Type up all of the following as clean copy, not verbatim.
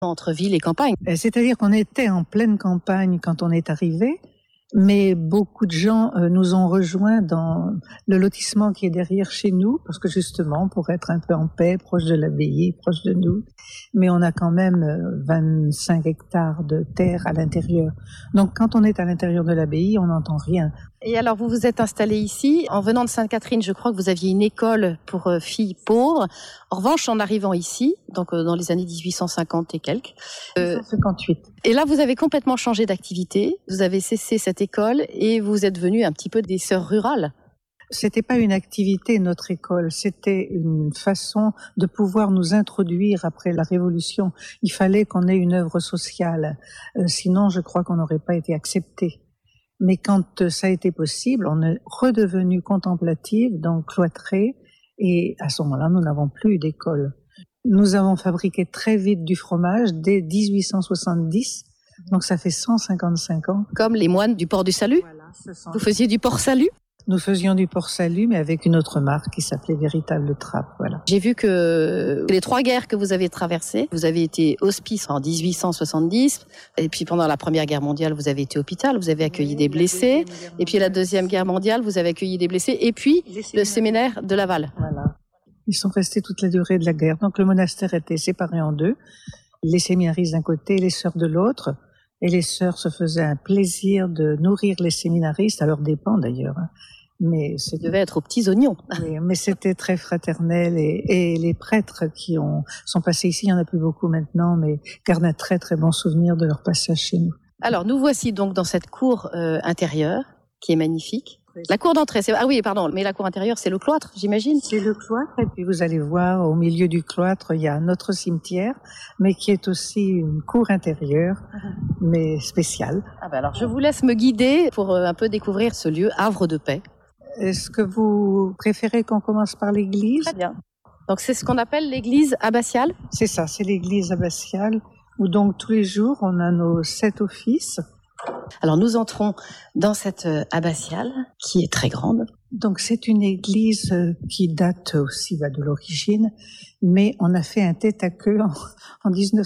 entre ville et campagne. C'est-à-dire qu'on était en pleine campagne quand on est arrivé, mais beaucoup de gens nous ont rejoints dans le lotissement qui est derrière chez nous, parce que justement, pour être un peu en paix, proche de l'abbaye, proche de nous, mais on a quand même 25 hectares de terre à l'intérieur. Donc quand on est à l'intérieur de l'abbaye, on n'entend rien. Et alors, vous vous êtes installé ici. En venant de Sainte-Catherine, je crois que vous aviez une école pour filles pauvres. En revanche, en arrivant ici, donc dans les années 1850 et quelques... 1858. Et là, vous avez complètement changé d'activité. Vous avez cessé cette école et vous êtes devenu un petit peu des sœurs rurales. C'était pas une activité, notre école. C'était une façon de pouvoir nous introduire après la Révolution. Il fallait qu'on ait une œuvre sociale. Sinon, je crois qu'on n'aurait pas été acceptés. Mais quand ça a été possible, on est redevenu contemplative, donc cloîtrée, et à ce moment-là, nous n'avons plus d'école. Nous avons fabriqué très vite du fromage dès 1870, donc ça fait 155 ans. Comme les moines du Port du Salut. Voilà, vous faisiez du Port Salut? Nous faisions du Port Salut, mais avec une autre marque qui s'appelait Véritable Trappe, voilà. J'ai vu que les 3 guerres que vous avez traversées, vous avez été hospice en 1870, et puis pendant la Première Guerre mondiale, vous avez été hôpital, vous avez accueilli des blessés, et puis la Deuxième Guerre mondiale, vous avez accueilli des blessés, et puis le séminaire de Laval. Voilà. Ils sont restés toute la durée de la guerre. Donc le monastère était séparé en deux, les séminaristes d'un côté, les sœurs de l'autre, et les sœurs se faisaient un plaisir de nourrir les séminaristes, à leurs dépens d'ailleurs. Mais ça devait être aux petits oignons. Oui, mais c'était très fraternel et les prêtres qui sont passés ici, il n'y en a plus beaucoup maintenant, mais gardent un très très bon souvenir de leur passage chez nous. Alors nous voici donc dans cette cour intérieure qui est magnifique. La cour d'entrée, mais la cour intérieure, c'est le cloître, j'imagine. C'est le cloître, et puis vous allez voir, au milieu du cloître, il y a notre cimetière, mais qui est aussi une cour intérieure, mais spéciale. Alors je vous laisse me guider pour un peu découvrir ce lieu, havre de paix. Est-ce que vous préférez qu'on commence par l'église? Très bien. Donc c'est ce qu'on appelle l'église abbatiale? C'est ça, c'est l'église abbatiale, où donc tous les jours, on a nos 7 offices. Alors nous entrons dans cette abbatiale qui est très grande. Donc c'est une église qui date aussi de l'origine, mais on a fait un tête-à-queue en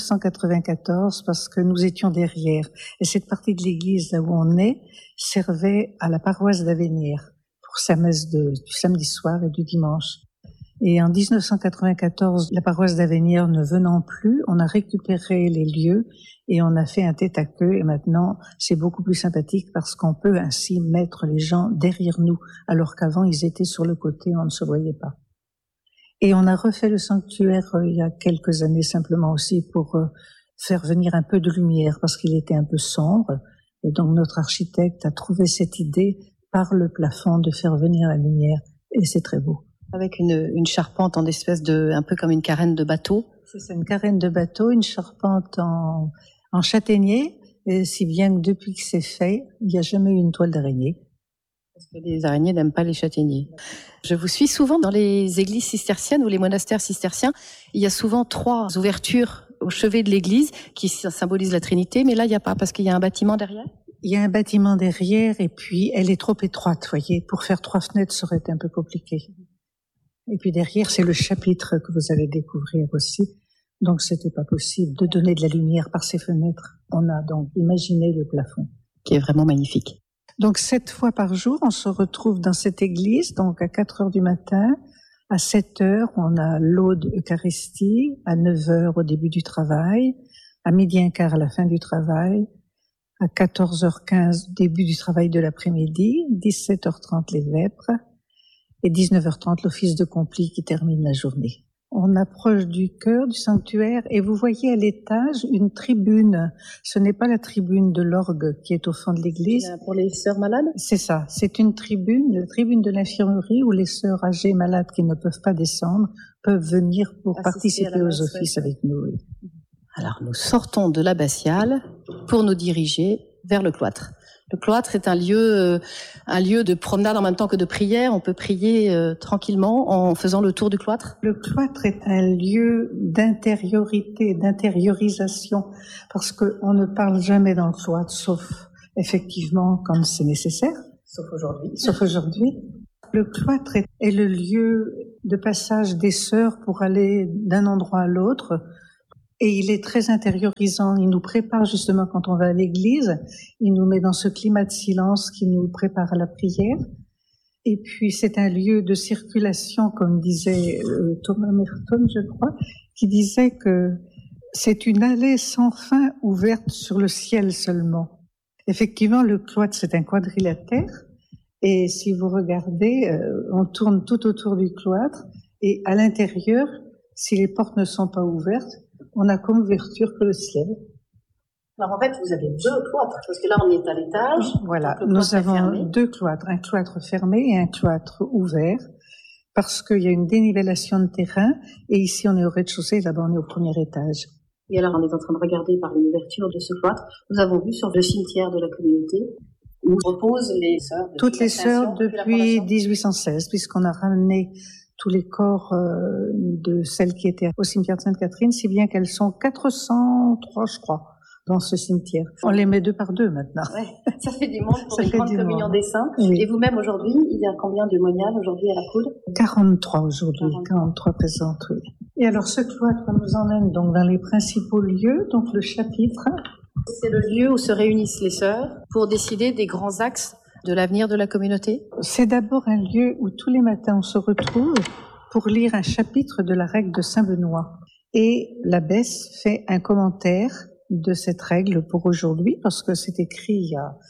1994 parce que nous étions derrière. Et cette partie de l'église là où on est servait à la paroisse d'Avenir pour sa messe du samedi soir et du dimanche. Et en 1994, la paroisse d'Avenir ne venant plus, on a récupéré les lieux et on a fait un tête-à-queue. Et maintenant, c'est beaucoup plus sympathique parce qu'on peut ainsi mettre les gens derrière nous, alors qu'avant, ils étaient sur le côté, on ne se voyait pas. Et on a refait le sanctuaire il y a quelques années simplement aussi pour faire venir un peu de lumière parce qu'il était un peu sombre. Et donc, notre architecte a trouvé cette idée par le plafond de faire venir la lumière. Et c'est très beau. Avec une charpente en espèce un peu comme une carène de bateau. C'est une carène de bateau, une charpente en châtaignier, et si bien que depuis que c'est fait, il n'y a jamais eu une toile d'araignée. Parce que les araignées n'aiment pas les châtaigniers. Je vous suis souvent dans les églises cisterciennes ou les monastères cisterciens. Il y a souvent 3 ouvertures au chevet de l'église qui symbolisent la Trinité, mais là, il n'y a pas parce qu'il y a un bâtiment derrière. Il y a un bâtiment derrière et puis elle est trop étroite, voyez. Pour faire 3 fenêtres, ça aurait été un peu compliqué. Et puis derrière, c'est le chapitre que vous allez découvrir aussi. Donc, c'était pas possible de donner de la lumière par ces fenêtres. On a donc imaginé le plafond. Qui est vraiment magnifique. Donc, 7 fois par jour, on se retrouve dans cette église, donc à 4 heures du matin. À 7 heures, on a l'aude Eucharistie. À 9 heures, au début du travail. À 12h15, à la fin du travail. À 14h15, début du travail de l'après-midi. 17h30, les vêpres. Et 19h30, l'office de complis qui termine la journée. On approche du chœur, du sanctuaire, et vous voyez à l'étage une tribune. Ce n'est pas la tribune de l'orgue qui est au fond de l'église. Pour les sœurs malades? C'est ça. C'est une tribune, la tribune de l'infirmerie où les sœurs âgées malades qui ne peuvent pas descendre peuvent venir pour participer aux offices avec nous. Oui. Alors, nous sortons de l'abbatiale pour nous diriger vers le cloître. Le cloître est un lieu de promenade en même temps que de prière. On peut prier tranquillement en faisant le tour du cloître. Le cloître est un lieu d'intériorité, d'intériorisation, parce qu'on ne parle jamais dans le cloître, sauf effectivement quand c'est nécessaire. Sauf aujourd'hui. Sauf aujourd'hui. Le cloître est le lieu de passage des sœurs pour aller d'un endroit à l'autre. Et il est très intériorisant. Il nous prépare justement quand on va à l'église. Il nous met dans ce climat de silence qui nous prépare à la prière. Et puis c'est un lieu de circulation, comme disait Thomas Merton, je crois, qui disait que c'est une allée sans fin ouverte sur le ciel seulement. Effectivement, le cloître, c'est un quadrilatère. Et si vous regardez, on tourne tout autour du cloître. Et à l'intérieur, si les portes ne sont pas ouvertes, on a comme ouverture que le ciel. Alors en fait, vous avez deux cloîtres, parce que là on est à l'étage. Voilà, nous avons deux cloîtres, un cloître fermé et un cloître ouvert, parce qu'il y a une dénivellation de terrain, et ici on est au rez-de-chaussée, là-bas on est au premier étage. Et alors on est en train de regarder par une ouverture de ce cloître. Nous avons vu sur le cimetière de la communauté où reposent les sœurs. Toutes les sœurs depuis 1816, puisqu'on a ramené tous les corps de celles qui étaient au cimetière de Sainte-Catherine, si bien qu'elles sont 403, je crois, dans ce cimetière. On les met deux par deux maintenant. Ouais, ça fait du monde pour une grande communion des saints. Oui. Et vous-même aujourd'hui, il y a combien de moignages aujourd'hui à la cour? 43 aujourd'hui, 43 présentes, oui. Et alors ce cloître nous emmène donc dans les principaux lieux, donc le chapitre. C'est le lieu où se réunissent les sœurs pour décider des grands axes de l'avenir de la communauté? C'est d'abord un lieu où tous les matins on se retrouve pour lire un chapitre de la règle de Saint-Benoît. Et l'abbesse fait un commentaire de cette règle pour aujourd'hui, parce que c'est écrit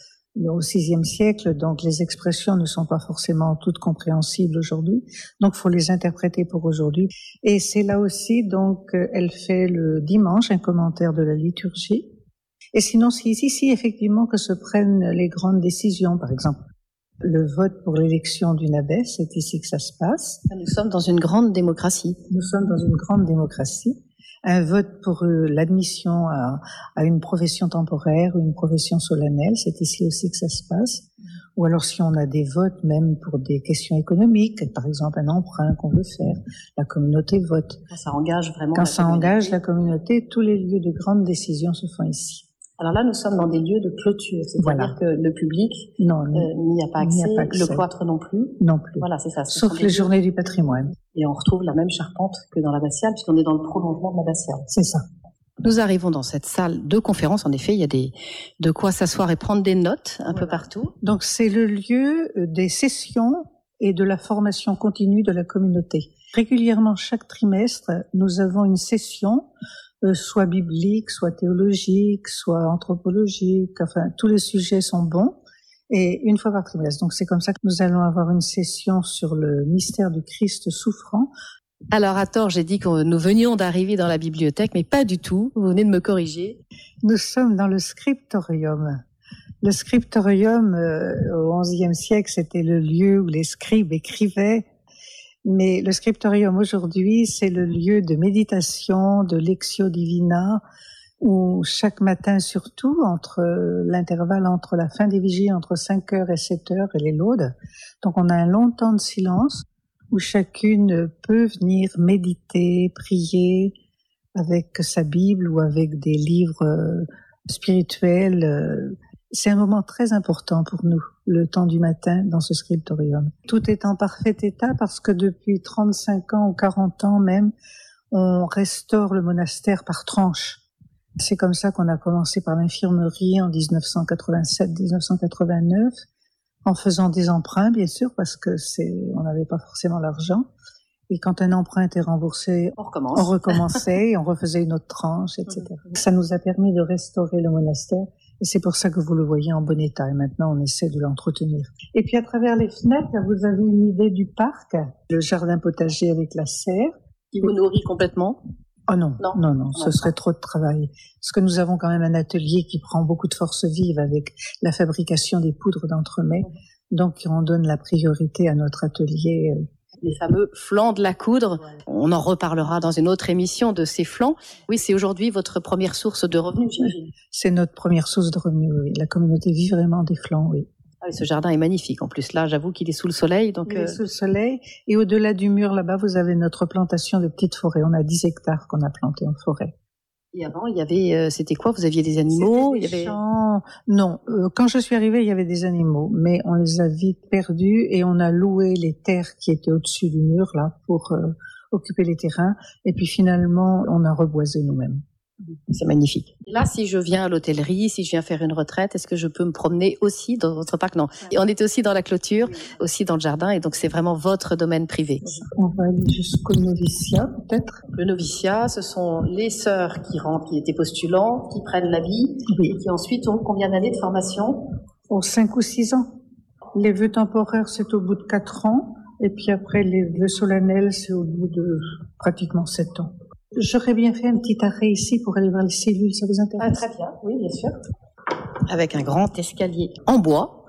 au VIe siècle, donc les expressions ne sont pas forcément toutes compréhensibles aujourd'hui, donc il faut les interpréter pour aujourd'hui. Et c'est là aussi, donc, elle fait le dimanche un commentaire de la liturgie. Et sinon, c'est ici, effectivement, que se prennent les grandes décisions. Par exemple, le vote pour l'élection d'une abbesse, c'est ici que ça se passe. Nous sommes dans une grande démocratie. Nous sommes dans une grande démocratie. Un vote pour l'admission à une profession temporaire ou une profession solennelle, c'est ici aussi que ça se passe. Ou alors si on a des votes même pour des questions économiques, par exemple un emprunt qu'on veut faire, la communauté vote. Quand ça engage vraiment Quand ça engage la communauté, tous les lieux de grandes décisions se font ici. Alors là, nous sommes dans des lieux de clôture, c'est-à-dire que le public n'y a pas accès, le cloître non plus. Non plus. Voilà, c'est ça. Sauf les journées du patrimoine. Et on retrouve la même charpente que dans l'abbatiale, puisqu'on est dans le prolongement de l'abbatiale. C'est ça. Nous arrivons dans cette salle de conférence. En effet, il y a de quoi s'asseoir et prendre des notes un peu partout. Donc c'est le lieu des sessions et de la formation continue de la communauté. Régulièrement, chaque trimestre, nous avons une session soit biblique, soit théologique, soit anthropologique, enfin tous les sujets sont bons, et une fois par trimestre. Donc c'est comme ça que nous allons avoir une session sur le mystère du Christ souffrant. Alors à tort, j'ai dit que nous venions d'arriver dans la bibliothèque, mais pas du tout, vous venez de me corriger. Nous sommes dans le scriptorium. Le scriptorium, au XIe siècle, c'était le lieu où les scribes écrivaient. Mais le scriptorium aujourd'hui, c'est le lieu de méditation, de lectio divina, où chaque matin surtout, entre l'intervalle entre la fin des vigiles, entre 5h et 7h et les laudes, donc on a un long temps de silence où chacune peut venir méditer, prier avec sa Bible ou avec des livres spirituels. C'est un moment très important pour nous, le temps du matin dans ce scriptorium. Tout est en parfait état parce que depuis 35 ans ou 40 ans même, on restaure le monastère par tranches. C'est comme ça qu'on a commencé par l'infirmerie en 1987-1989, en faisant des emprunts, bien sûr, parce que on n'avait pas forcément l'argent. Et quand un emprunt était remboursé, on recommençait, on refaisait une autre tranche, etc. Ça nous a permis de restaurer le monastère. Et c'est pour ça que vous le voyez en bon état. Et maintenant, on essaie de l'entretenir. Et puis, à travers les fenêtres, vous avez une idée du parc, le jardin potager avec la serre. Qui vous nourrit complètement? Oh non, non, ce serait trop de travail. Parce que nous avons quand même un atelier qui prend beaucoup de force vive avec la fabrication des poudres d'entremets. Donc, on donne la priorité à notre atelier. Les fameux flancs de la coudre. On en reparlera dans une autre émission de ces flancs. Oui, c'est aujourd'hui votre première source de revenus, j'imagine. C'est notre première source de revenus, oui. La communauté vit vraiment des flancs, oui. Ah, ce jardin est magnifique. En plus, là, j'avoue qu'il est sous le soleil. Donc, il est sous le soleil. Et au-delà du mur, là-bas, vous avez notre plantation de petites forêts. On a 10 hectares qu'on a plantés en forêt. Et avant, il y avait, c'était quoi? Vous aviez des animaux? Champs. Non, quand je suis arrivée, il y avait des animaux, mais on les a vite perdus et on a loué les terres qui étaient au-dessus du mur là pour occuper les terrains. Et puis finalement, on a reboisé nous-mêmes. C'est magnifique. Et là, si je viens à l'hôtellerie, si je viens faire une retraite, est-ce que je peux me promener aussi dans votre parc? Non. Et on est aussi dans la clôture, aussi dans le jardin, et donc c'est vraiment votre domaine privé. On va aller jusqu'au noviciat, peut-être. Le noviciat, ce sont les sœurs qui rentrent, qui étaient postulants, qui prennent l'habit, et qui ensuite ont combien d'années de formation? 5 ou 6 ans. Les vœux temporaires, c'est au bout de 4 ans. Et puis après, les vœux solennels, c'est au bout de pratiquement 7 ans. J'aurais bien fait un petit arrêt ici pour aller voir les cellules, ça vous intéresse? Très bien, oui, bien sûr. Avec un grand escalier en bois.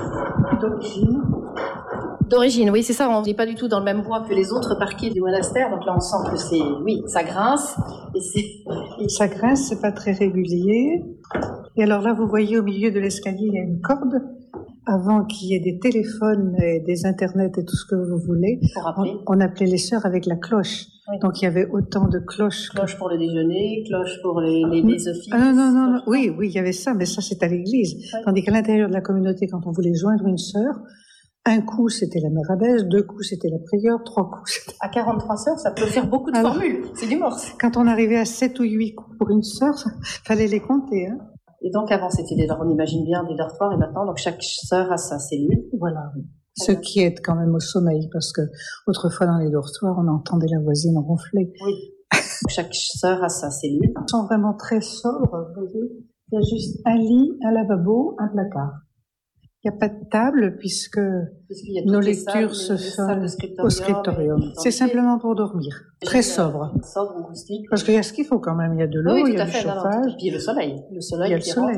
D'origine, oui, c'est ça. On n'est pas du tout dans le même bois que les autres parquets du monastère. Donc là, on sent que ça grince. Et ça grince, c'est pas très régulier. Et alors là, vous voyez au milieu de l'escalier, il y a une corde. Avant qu'il y ait des téléphones et des internets et tout ce que vous voulez, on appelait les sœurs avec la cloche. Oui. Donc il y avait autant de cloches. Cloche pour le déjeuner, cloche pour les offices. Ah non. Oui, il y avait ça, mais ça c'est à l'église. Oui. Tandis qu'à l'intérieur de la communauté, quand on voulait joindre une sœur, un coup c'était la mère abbesse, 2 coups c'était la prieure, 3 coups c'était... À 43 sœurs, ça peut faire beaucoup de formules. C'est du morse. Quand on arrivait à 7 ou 8 coups pour une sœur, fallait les compter, hein. Et donc avant c'était on imagine bien des dortoirs, et maintenant donc chaque sœur a sa cellule. Voilà. Ce qui aide quand même au sommeil, parce que autrefois dans les dortoirs on entendait la voisine ronfler. Oui. Chaque sœur a sa cellule. Ils sont vraiment très sobres, vous voyez. Il y a juste un lit, un lavabo, un placard. Il n'y a pas de table puisque nos lectures se font au scriptorium. C'est simplement pour dormir. Très sobre. Sobre ou rustique. Parce qu'il y a ce qu'il faut quand même. Il y a de l'eau, il y a du chauffage. Et puis le soleil. Le soleil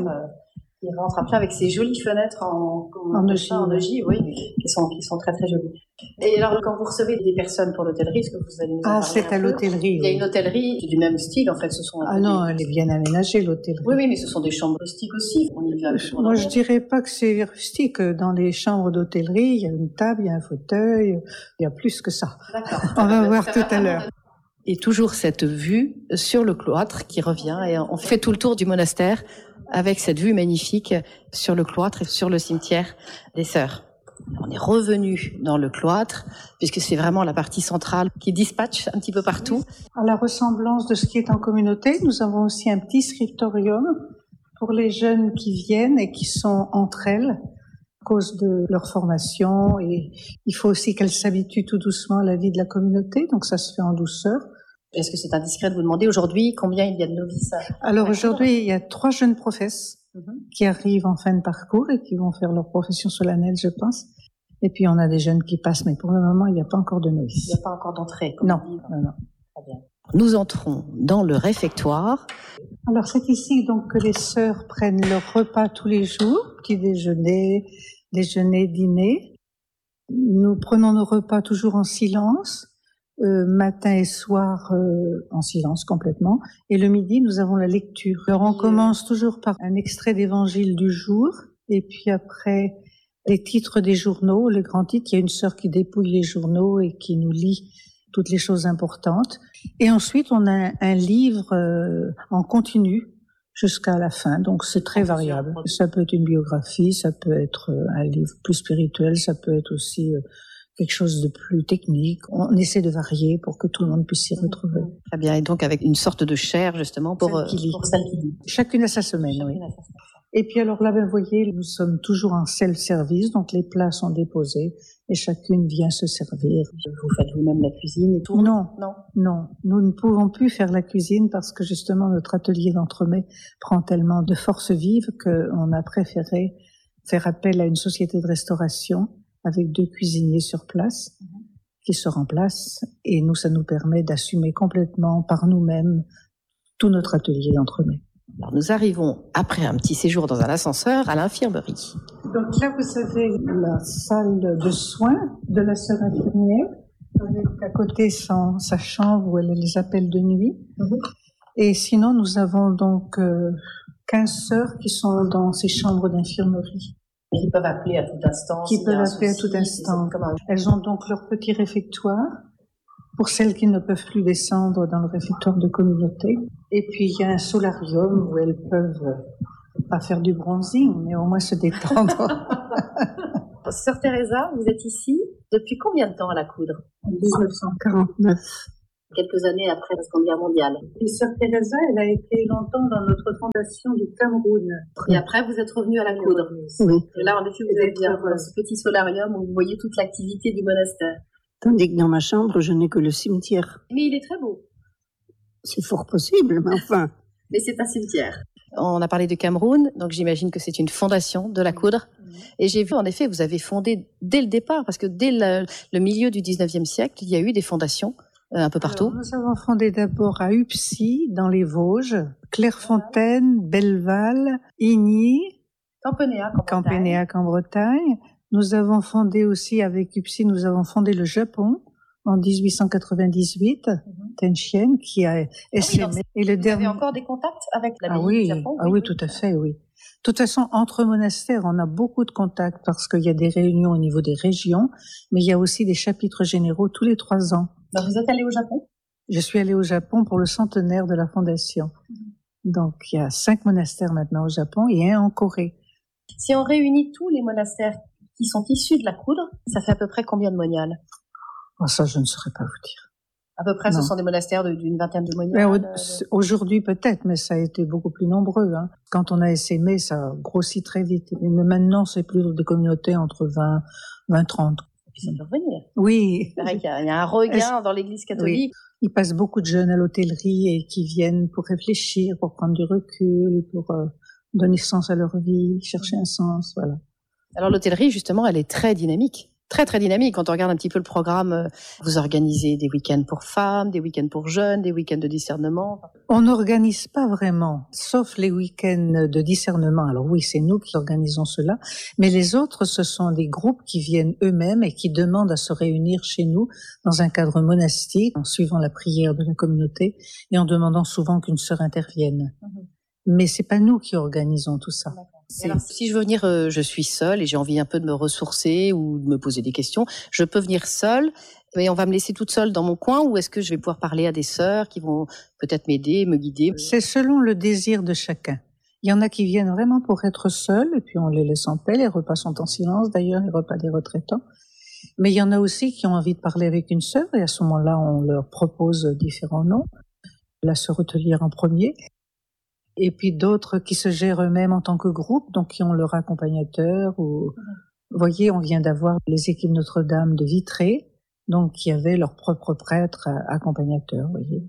qui rentre après avec ces jolies fenêtres en ogive, oui, qui sont très très jolies. Et alors quand vous recevez des personnes pour l'hôtellerie, est-ce que vous allez nous en parler c'est à l'hôtellerie. Il y a une hôtellerie du même style en fait. Non, elle est bien aménagée l'hôtellerie. Oui, mais ce sont des chambres rustiques aussi. Moi, je dirais pas que c'est rustique. Dans les chambres d'hôtellerie, il y a une table, il y a un fauteuil, il y a plus que ça. D'accord. On va voir tout à l'heure. Et toujours cette vue sur le cloître qui revient, et on fait tout le tour du monastère avec cette vue magnifique sur le cloître et sur le cimetière des Sœurs. On est revenu dans le cloître, puisque c'est vraiment la partie centrale qui dispatche un petit peu partout. À la ressemblance de ce qui est en communauté, nous avons aussi un petit scriptorium pour les jeunes qui viennent et qui sont entre elles à cause de leur formation. Et il faut aussi qu'elles s'habituent tout doucement à la vie de la communauté, donc ça se fait en douceur. Est-ce que c'est indiscret de vous demander aujourd'hui combien il y a de novices? Alors aujourd'hui, il y a 3 jeunes professes qui arrivent en fin de parcours et qui vont faire leur profession solennelle, je pense. Et puis on a des jeunes qui passent, mais pour le moment, il n'y a pas encore de novices. Il n'y a pas encore d'entrée. Non. Très bien. Nous entrons dans le réfectoire. Alors c'est ici donc que les sœurs prennent leur repas tous les jours, petit déjeuner, dîner. Nous prenons nos repas toujours en silence. Matin et soir en silence complètement, et le midi nous avons la lecture. Alors on commence toujours par un extrait d'évangile du jour, et puis après les titres des journaux, les grands titres. Il y a une sœur qui dépouille les journaux et qui nous lit toutes les choses importantes, et ensuite on a un livre en continu jusqu'à la fin, donc c'est très variable. Ça peut être une biographie, ça peut être un livre plus spirituel, ça peut être aussi quelque chose de plus technique. On essaie de varier pour que tout le monde puisse s'y retrouver. Très bien, et donc avec une sorte de chaire justement pour celle qui lit. Chacune à sa semaine, oui. Et puis alors là, vous voyez, nous sommes toujours en self-service, donc les plats sont déposés et chacune vient se servir. Vous faites vous-même la cuisine et tout? Non. Nous ne pouvons plus faire la cuisine parce que justement notre atelier d'entremets prend tellement de force vive qu'on a préféré faire appel à une société de restauration avec 2 cuisiniers sur place qui se remplacent, et nous, ça nous permet d'assumer complètement par nous-mêmes tout notre atelier d'entremets. Alors nous arrivons, après un petit séjour dans un ascenseur, à l'infirmerie. Donc là, vous avez la salle de soins de la sœur infirmière, avec à côté sa chambre où elle a les appels de nuit. Et sinon, nous avons donc 15 sœurs qui sont dans ces chambres d'infirmerie. Qui peuvent appeler à tout instant. Elles ont donc leur petit réfectoire pour celles qui ne peuvent plus descendre dans le réfectoire de communauté. Et puis il y a un solarium où elles peuvent pas faire du bronzing, mais au moins se détendre. Sœur Teresa, vous êtes ici depuis combien de temps à la coudre? 1949. quelques années après la Seconde Guerre mondiale. Et sœur Teresa, elle a été longtemps dans notre fondation du Cameroun. Et après, vous êtes revenu à la coudre. Oui. Et là, en effet, vous êtes bien dans ce petit solarium où vous voyez toute l'activité du monastère. Tandis que dans ma chambre, je n'ai que le cimetière. Mais il est très beau. C'est fort possible, mais enfin. Mais c'est un cimetière. On a parlé du Cameroun, donc j'imagine que c'est une fondation de la coudre. Et j'ai vu, en effet, vous avez fondé dès le départ, parce que dès le milieu du 19e siècle, il y a eu des fondations un peu partout. Alors, nous avons fondé d'abord à Upsy, dans les Vosges, Clairefontaine, Belleval, Igny, Campénéac en Bretagne. Nous avons fondé aussi avec Upsy, nous avons fondé le Japon en 1898, Tenchien, qui a essaimé. Et le dernier. Vous avez encore des contacts avec la du Japon? Oui, tout à fait, oui. De toute façon, entre monastères, on a beaucoup de contacts parce qu'il y a des réunions au niveau des régions, mais il y a aussi des chapitres généraux tous les 3 ans. Alors, vous êtes allé au Japon? Je suis allée au Japon pour le centenaire de la fondation. Donc, il y a 5 monastères maintenant au Japon et 1 en Corée. Si on réunit tous les monastères qui sont issus de la coudre, ça fait à peu près combien de moniales? Oh, ça, je ne saurais pas vous dire. À peu près, non. Ce sont des monastères d'une vingtaine de moniales. Aujourd'hui, peut-être, mais ça a été beaucoup plus nombreux. Hein. Quand on a essaimé, ça grossit très vite. Mais maintenant, c'est plus des communautés entre 20, 30. Et puis ça peut revenir. Oui. C'est vrai qu'il y a un regain dans l'Église catholique. Oui. Il passe beaucoup de jeunes à l'hôtellerie et qui viennent pour réfléchir, pour prendre du recul, pour donner sens à leur vie, chercher un sens, voilà. Alors l'hôtellerie, justement, elle est très dynamique. Très, très dynamique. Quand on regarde un petit peu le programme, vous organisez des week-ends pour femmes, des week-ends pour jeunes, des week-ends de discernement. On n'organise pas vraiment, sauf les week-ends de discernement. Alors oui, c'est nous qui organisons cela. Mais les autres, ce sont des groupes qui viennent eux-mêmes et qui demandent à se réunir chez nous dans un cadre monastique, en suivant la prière de la communauté et en demandant souvent qu'une sœur intervienne. Mais c'est pas nous qui organisons tout ça. Alors, si je veux venir, je suis seule et j'ai envie un peu de me ressourcer ou de me poser des questions, je peux venir seule, mais on va me laisser toute seule dans mon coin, ou est-ce que je vais pouvoir parler à des sœurs qui vont peut-être m'aider, me guider? C'est selon le désir de chacun. Il y en a qui viennent vraiment pour être seuls et puis on les laisse en paix. Les repas sont en silence d'ailleurs, les repas des retraitants. Mais il y en a aussi qui ont envie de parler avec une sœur et à ce moment-là, on leur propose différents noms. La sœur hôtelière en premier. Et puis d'autres qui se gèrent eux-mêmes en tant que groupe, donc qui ont leur accompagnateur. Ou, vous voyez, on vient d'avoir les équipes Notre-Dame de Vitré, donc qui avaient leur propre prêtre accompagnateur, vous voyez.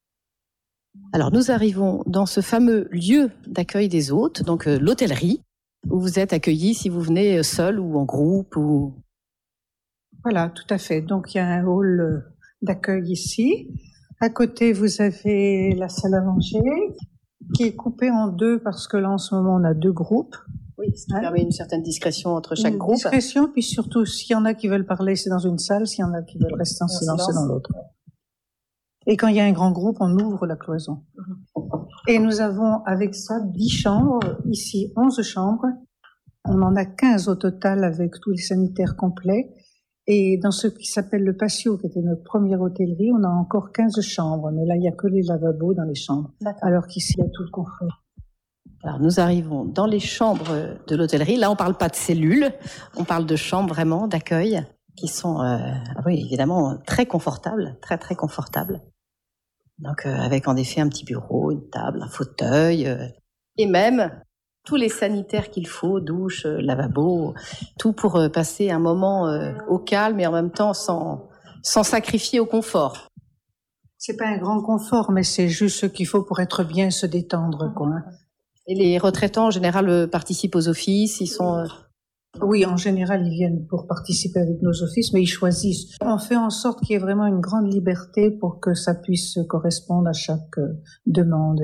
Alors nous arrivons dans ce fameux lieu d'accueil des hôtes, donc l'hôtellerie, où vous êtes accueillis si vous venez seul ou en groupe ou... Voilà, tout à fait. Donc il y a un hall d'accueil ici. À côté, vous avez la salle à manger, qui est coupé en 2 parce que là, en ce moment, on a 2 groupes. Oui, ce qui permet une certaine discrétion entre chaque groupe. Discrétion, puis surtout, s'il y en a qui veulent parler, c'est dans une salle, s'il y en a qui veulent rester en silence, c'est dans l'autre. Et quand il y a un grand groupe, on ouvre la cloison. Et nous avons, avec ça, 10 chambres, ici 11 chambres. On en a 15 au total avec tous les sanitaires complets. Et dans ce qui s'appelle le patio, qui était notre première hôtellerie, on a encore 15 chambres. Mais là, il n'y a que les lavabos dans les chambres. D'accord. Alors qu'ici, il y a tout le confort. Alors, nous arrivons dans les chambres de l'hôtellerie. Là, on parle pas de cellules. On parle de chambres vraiment, d'accueil, qui sont, oui, évidemment, très confortables. Très, très confortables. Donc, avec en effet un petit bureau, une table, un fauteuil. Et même tous les sanitaires qu'il faut, douche, lavabo, tout pour passer un moment au calme et en même temps sans sacrifier au confort. C'est pas un grand confort, mais c'est juste ce qu'il faut pour être bien, se détendre, quoi. Et les retraitants, en général, participent aux offices, ils sont... Oui, en général, ils viennent pour participer avec nos offices, mais ils choisissent. On fait en sorte qu'il y ait vraiment une grande liberté pour que ça puisse correspondre à chaque demande.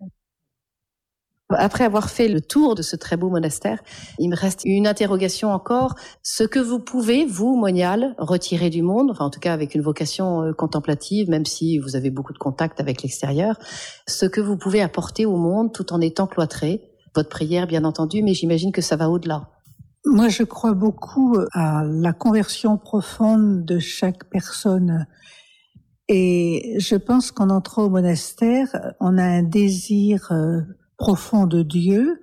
Après avoir fait le tour de ce très beau monastère, il me reste une interrogation encore. Ce que vous pouvez, vous, moniales, retirer du monde, enfin en tout cas avec une vocation contemplative, même si vous avez beaucoup de contacts avec l'extérieur, ce que vous pouvez apporter au monde tout en étant cloîtré, votre prière bien entendu, mais j'imagine que ça va au-delà. Moi, je crois beaucoup à la conversion profonde de chaque personne. Et je pense qu'en entrant au monastère, on a un désir profond de Dieu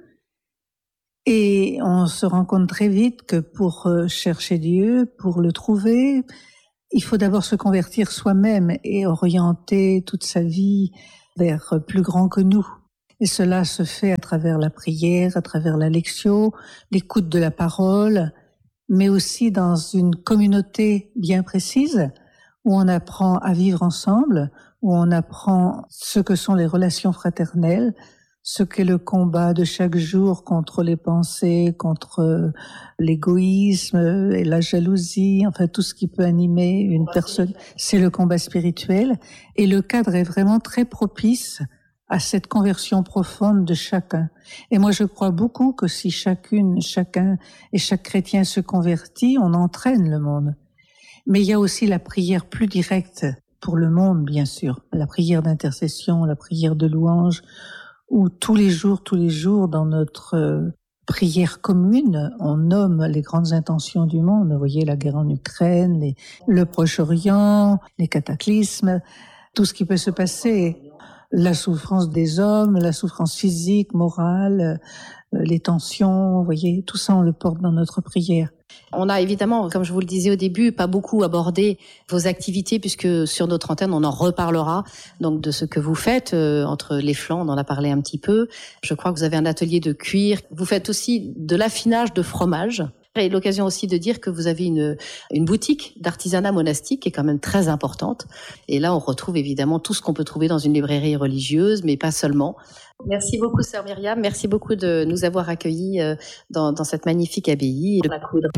et on se rend compte très vite que pour chercher Dieu, pour le trouver, Il faut d'abord se convertir soi-même et orienter toute sa vie vers plus grand que nous. Et cela se fait à travers la prière, à travers la lectio, l'écoute de la parole, mais aussi dans une communauté bien précise où on apprend à vivre ensemble, où on apprend ce que sont les relations fraternelles, ce qu'est le combat de chaque jour contre les pensées, contre l'égoïsme et la jalousie, enfin tout ce qui peut animer une personne, c'est le combat spirituel. Et le cadre est vraiment très propice à cette conversion profonde de chacun. Et moi, je crois beaucoup que si chacune, chacun et chaque chrétien se convertit, on entraîne le monde. Mais il y a aussi la prière plus directe pour le monde, bien sûr. La prière d'intercession, la prière de louange, où tous les jours, dans notre prière commune, on nomme les grandes intentions du monde. Vous voyez, la guerre en Ukraine, le Proche-Orient, les cataclysmes, tout ce qui peut se passer. La souffrance des hommes, la souffrance physique, morale, les tensions, vous voyez, tout ça on le porte dans notre prière. On a évidemment, comme je vous le disais au début, pas beaucoup abordé vos activités puisque sur notre antenne, on en reparlera donc de ce que vous faites entre les flancs, on en a parlé un petit peu. Je crois que vous avez un atelier de cuir. Vous faites aussi de l'affinage de fromage. Et l'occasion aussi de dire que vous avez une boutique d'artisanat monastique qui est quand même très importante. Et là, on retrouve évidemment tout ce qu'on peut trouver dans une librairie religieuse, mais pas seulement. Merci beaucoup, sœur Myriam. Merci beaucoup de nous avoir accueillis dans cette magnifique abbaye de la Coudre.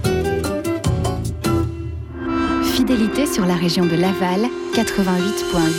Fidélité sur la région de Laval, 88.8.